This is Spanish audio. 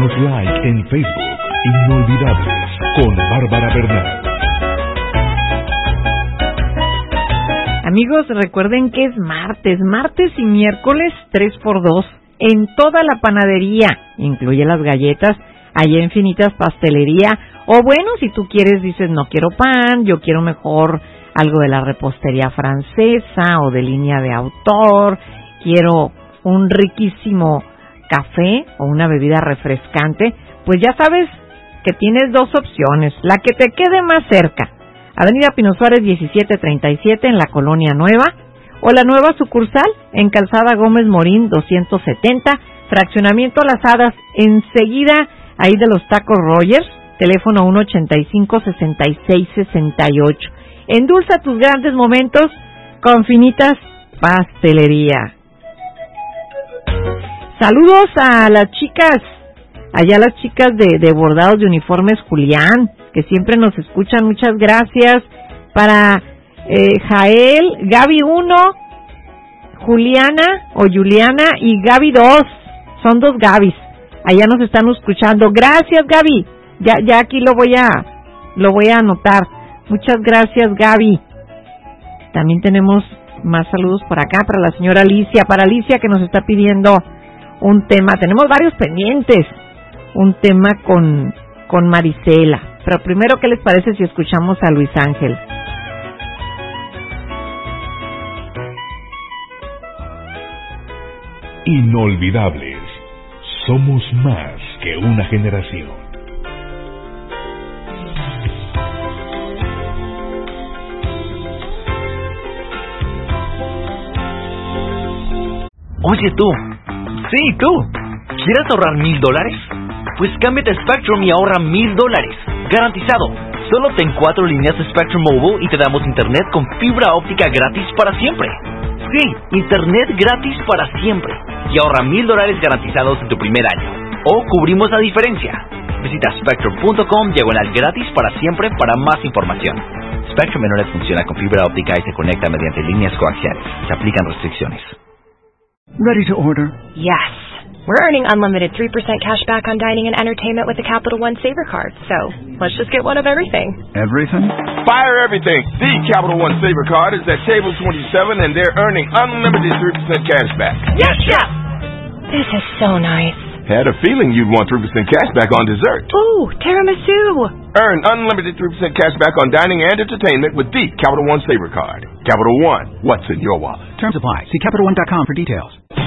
Danos like en Facebook. Inolvidables con Bárbara Bernal. Amigos, recuerden que es martes y miércoles 3x2 en toda la panadería, incluye las galletas, allá en Finitas Pastelería, o bueno, si tú quieres, dices, no quiero pan, yo quiero mejor algo de la repostería francesa o de línea de autor, quiero un riquísimo café o una bebida refrescante, pues ya sabes que tienes dos opciones, la que te quede más cerca, Avenida Pino Suárez 1737 en la Colonia Nueva, o la nueva sucursal en Calzada Gómez Morín 270, Fraccionamiento Las Hadas, enseguida ahí de los Tacos Rogers, teléfono 185-6668. Endulza tus grandes momentos con Finitas Pastelería. Saludos a las chicas, allá las chicas de bordados de uniformes Julián, que siempre nos escuchan, muchas gracias. Para Jael, Gaby 1, Juliana o Juliana y Gaby 2, son dos Gabys, allá nos están escuchando. Gracias, Gaby, ya aquí lo voy a anotar. Muchas gracias, Gaby. También tenemos más saludos por acá para la señora Alicia, para Alicia que nos está pidiendo un tema. Tenemos varios pendientes, un tema con Marisela. Pero primero, ¿qué les parece si escuchamos a Luis Ángel? Inolvidables. Somos más que una generación. Oye tú, sí tú, ¿quieres ahorrar $1,000? Pues cámbiate a Spectrum y ahorra $1,000, garantizado. Solo ten 4 líneas de Spectrum Mobile y te damos internet con fibra óptica gratis para siempre. Sí, internet gratis para siempre. Y ahorra $1,000 garantizados en tu primer año. O cubrimos la diferencia. Visita spectrum.com/gratis para siempre para más información. Spectrum Internet funciona con fibra óptica y se conecta mediante líneas coaxiales. Se aplican restricciones. Ready to order? Yes. We're earning unlimited 3% cash back on dining and entertainment with the Capital One Saver Card. So, let's just get one of everything. Everything? Fire everything. The Capital One Saver Card is at table 27 and they're earning unlimited 3% cash back. Yes, Chef! This is so nice. Had a feeling you'd want 3% cash back on dessert. Ooh, tiramisu! Earn unlimited 3% cash back on dining and entertainment with the Capital One Saver Card. Capital One, what's in your wallet? Terms apply. See CapitalOne.com for details.